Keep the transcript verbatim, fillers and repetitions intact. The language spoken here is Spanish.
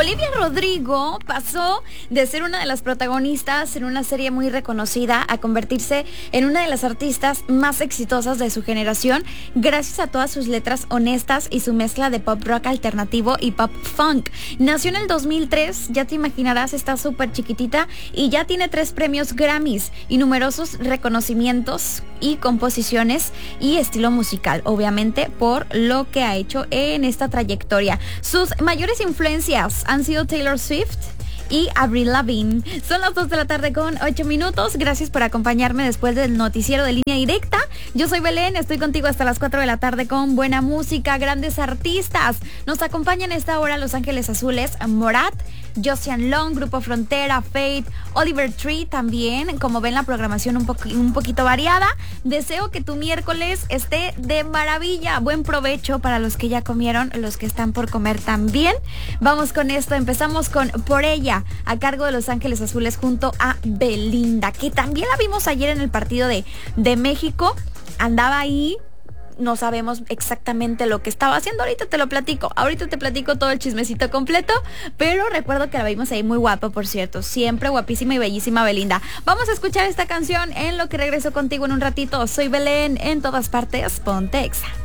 Olivia Rodrigo pasó de ser una de las protagonistas en una serie muy reconocida a convertirse en una de las artistas más exitosas de su generación gracias a todas sus letras honestas y su mezcla de pop rock alternativo y pop funk. Nació en el dos mil tres, ya te imaginarás, está súper chiquitita y ya tiene tres premios Grammys y numerosos reconocimientos y composiciones y estilo musical, obviamente por lo que ha hecho en esta trayectoria. Sus mayores influencias han sido Taylor Swift y Avril Lavigne. Son las dos de la tarde con ocho minutos. Gracias por acompañarme después del noticiero de Línea Directa. Yo soy Belén, estoy contigo hasta las cuatro de la tarde con buena música, grandes artistas. Nos acompañan a esta hora Los Ángeles Azules, Morat, Joseon Long, Grupo Frontera, Fate, Oliver Tree también. Como ven, la programación un, po- un poquito variada. Deseo que tu miércoles esté de maravilla. Buen provecho para los que ya comieron, los que están por comer también. Vamos con esto, empezamos con Por Ella, a cargo de Los Ángeles Azules junto a Belinda, que también la vimos ayer en el partido de, de México. Andaba ahí. No sabemos exactamente lo que estaba haciendo. Ahorita te lo platico. Ahorita te platico todo el chismecito completo. Pero recuerdo que la vimos ahí muy guapa, por cierto. Siempre guapísima y bellísima Belinda. Vamos a escuchar esta canción en lo que regreso contigo en un ratito. Soy Belén, en todas partes. Ponte Exa.